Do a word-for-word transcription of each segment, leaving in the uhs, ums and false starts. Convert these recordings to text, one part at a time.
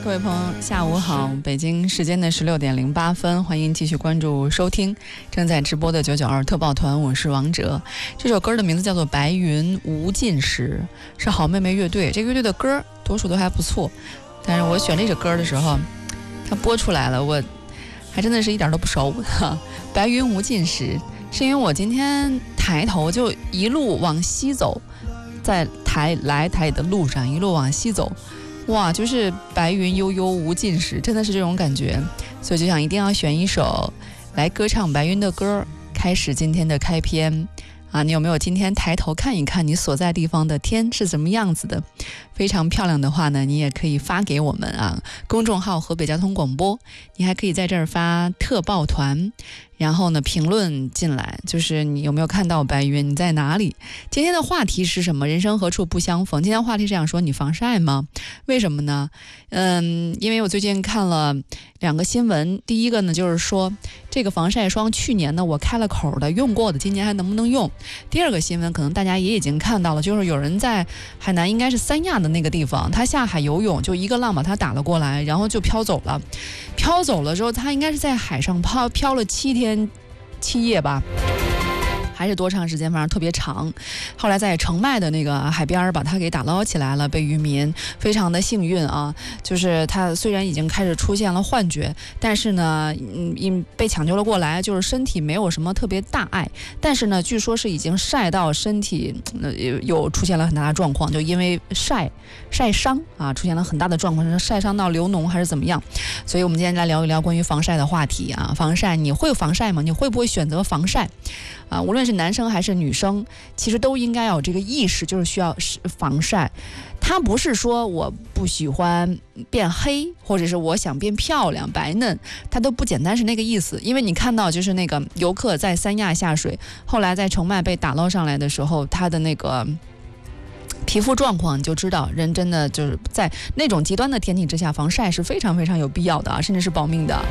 各位朋友下午好，北京时间的十六点零八分，欢迎继续关注收听正在直播的九九二特报团，我是王哲。这首歌的名字叫做白云无尽时，是好妹妹乐队，这个乐队的歌多数都还不错，但是我选这首歌的时候它播出来了，我还真的是一点都不熟。白云无尽时是因为我今天抬头就一路往西走，在台来台的路上一路往西走，哇，就是白云悠悠无尽时，真的是这种感觉，所以就想一定要选一首来歌唱白云的歌，开始今天的开篇啊！你有没有今天抬头看一看你所在地方的天是怎么样子的？非常漂亮的话呢，你也可以发给我们啊，公众号河北交通广播，你还可以在这儿发特报团，然后呢评论进来，就是你有没有看到白云，你在哪里？今天的话题是什么？人生何处不相逢。今天话题是想说你防晒吗？为什么呢？嗯，因为我最近看了两个新闻，第一个呢就是说这个防晒霜去年呢我开了口的用过的，今年还能不能用？第二个新闻可能大家也已经看到了，就是有人在海南应该是三亚的那个地方，他下海游泳，就一个浪把他打了过来，然后就飘走了。飘走了之后，他应该是在海上飘飘了七天七夜吧，还是多长时间，反正特别长。后来在澄迈的那个海边把他给打捞起来了，被渔民非常的幸运啊，就是他虽然已经开始出现了幻觉，但是呢嗯，因被抢救了过来，就是身体没有什么特别大碍，但是呢据说是已经晒到身体、呃、有出现了很大的状况，就因为晒晒伤啊，出现了很大的状况，是晒伤到流脓还是怎么样。所以我们今天来聊一聊关于防晒的话题啊。防晒，你会防晒吗？你会不会选择防晒啊？无论是男生还是女生，其实都应该有这个意识，就是需要防晒。它不是说我不喜欢变黑，或者是我想变漂亮白嫩，它都不简单是那个意思。因为你看到就是那个游客在三亚下水，后来在澄迈被打捞上来的时候，他的那个皮肤状况，你就知道人真的就是在那种极端的天气之下，防晒是非常非常有必要的啊，甚至是保命的。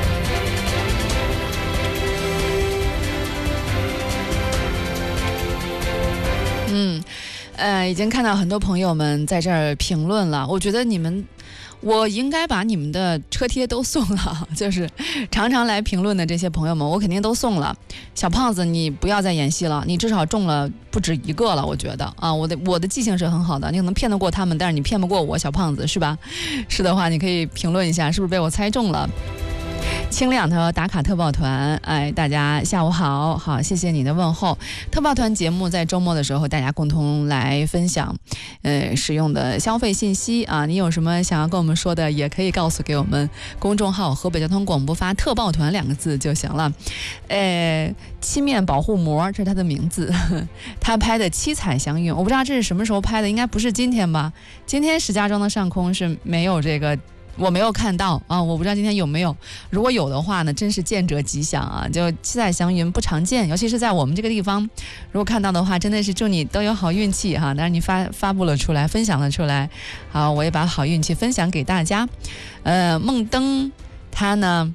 嗯，呃，已经看到很多朋友们在这儿评论了，我觉得你们，我应该把你们的车贴都送了，就是常常来评论的这些朋友们，我肯定都送了。小胖子，你不要再演戏了，你至少中了不止一个了，我觉得啊，我的我的记性是很好的，你可能骗得过他们，但是你骗不过我，小胖子是吧？是的话，你可以评论一下，是不是被我猜中了？清亮他说打卡特报团，哎，大家下午好，好，谢谢你的问候。特报团节目在周末的时候，大家共同来分享，呃，使用的消费信息啊，你有什么想要跟我们说的，也可以告诉给我们公众号河北交通广播发特报团两个字就行了。呃，漆面保护膜，这是他的名字，他拍的七彩祥云，我不知道这是什么时候拍的，应该不是今天吧？今天石家庄的上空是没有这个。我没有看到啊，我不知道今天有没有。如果有的话呢，真是见者吉祥啊！就七彩祥云不常见，尤其是在我们这个地方，如果看到的话，真的是祝你都有好运气哈！当然你发发布了出来，分享了出来，好，我也把好运气分享给大家。呃，孟登他呢，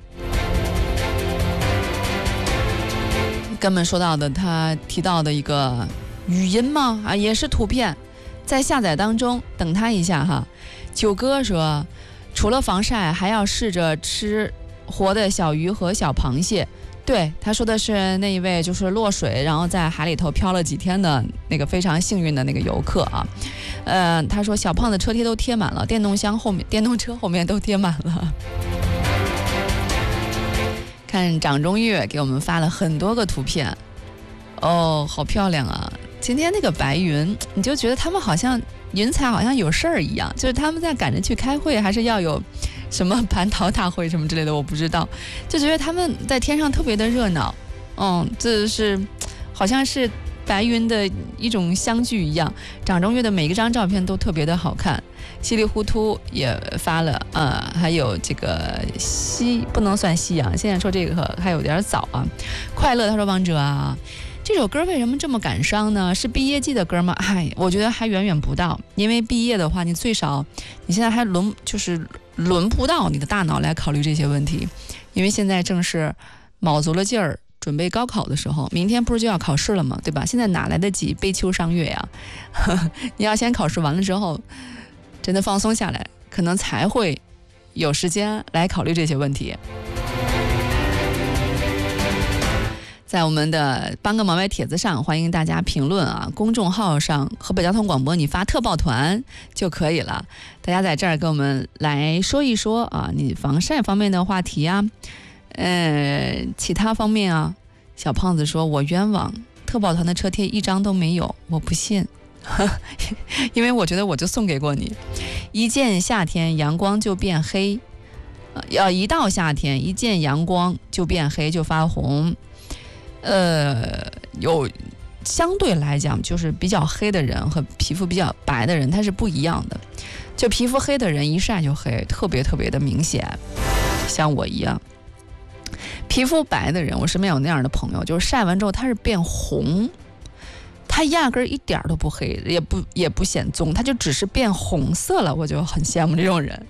根本说到的，他提到的一个语音嘛，啊，也是图片，在下载当中，等他一下哈。九哥说。除了防晒，还要试着吃活的小鱼和小螃蟹。对，他说的是那一位就是落水，然后在海里头漂了几天的那个非常幸运的那个游客啊。呃，他说小胖的车贴都贴满了，电动箱后面、电动车后面都贴满了。看掌中月给我们发了很多个图片，哦，好漂亮啊！今天那个白云，你就觉得他们好像。云彩好像有事儿一样，就是他们在赶着去开会，还是要有什么蟠桃大会什么之类的，我不知道，就觉得他们在天上特别的热闹。嗯，这是好像是白云的一种相聚一样。掌中月的每一张照片都特别的好看，稀里糊涂也发了，呃，还有这个夕不能算夕阳，现在说这个还有点早啊。快乐，他说王哲啊。这首歌为什么这么感伤呢？是毕业季的歌吗？哎，我觉得还远远不到，因为毕业的话，你最少你现在还轮就是轮不到你的大脑来考虑这些问题，因为现在正是卯足了劲儿准备高考的时候，明天不是就要考试了吗？对吧？现在哪来得及悲秋伤月呀？你要先考试完了之后，真的放松下来，可能才会有时间来考虑这些问题。在我们的帮个忙呗帖子上，欢迎大家评论啊，公众号上河北交通广播你发特报团就可以了。大家在这儿跟我们来说一说啊，你防晒方面的话题啊，呃，其他方面啊。小胖子说我冤枉，特报团的车贴一张都没有，我不信。因为我觉得我就送给过你。一见夏天阳光就变黑，呃，一到夏天一见阳光就变黑就发红。呃，有相对来讲，就是比较黑的人和皮肤比较白的人，他是不一样的。就皮肤黑的人一晒就黑，特别特别的明显，像我一样。皮肤白的人，我身边有那样的朋友，就是晒完之后他是变红，他压根儿一点都不黑，也不也不显棕，他就只是变红色了，我就很羡慕这种人。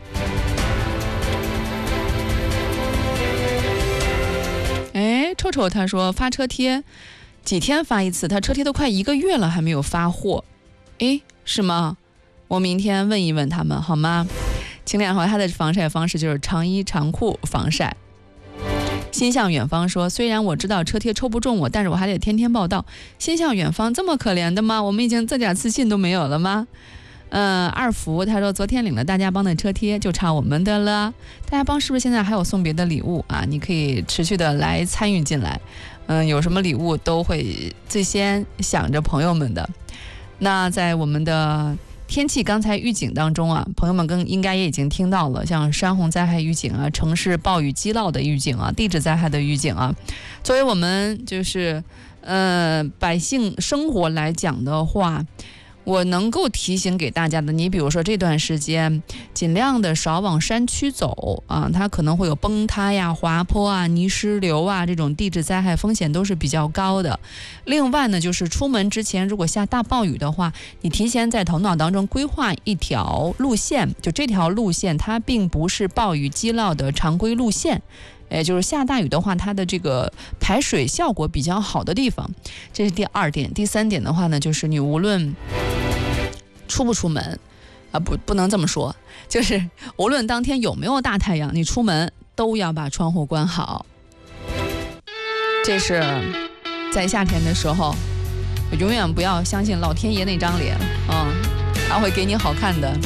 哎，臭臭他说发车贴几天发一次，他车贴都快一个月了还没有发货。哎，是吗？我明天问一问他们好吗？清亮和他的防晒方式就是长衣长裤防晒。心向远方说，虽然我知道车贴抽不中我，但是我还得天天报道。心向远方这么可怜的吗？我们已经这点自信都没有了吗？呃，二福他说昨天领了大家帮的车贴，就差我们的了。大家帮是不是现在还有送别的礼物啊？你可以持续的来参与进来。嗯、呃，有什么礼物都会最先想着朋友们的。那在我们的天气刚才预警当中啊，朋友们更应该也已经听到了，像山洪灾害预警啊、城市暴雨激涝的预警啊、地质灾害的预警啊。作为我们就是呃百姓生活来讲的话，我能够提醒给大家的，你比如说这段时间尽量的少往山区走啊，它可能会有崩塌呀、滑坡啊、泥石流啊，这种地质灾害风险都是比较高的。另外呢，就是出门之前如果下大暴雨的话，你提前在头脑当中规划一条路线，就这条路线它并不是暴雨激涝的常规路线，也就是下大雨的话，它的这个排水效果比较好的地方，这是第二点。第三点的话呢，就是你无论出不出门啊，不不能这么说，就是无论当天有没有大太阳，你出门都要把窗户关好。这是在夏天的时候，永远不要相信老天爷那张脸啊，他会给你好看的。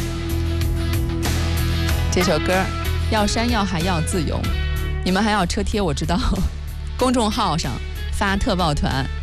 这首歌要山要海要自由，你们还要车贴，我知道，公众号上发特报团。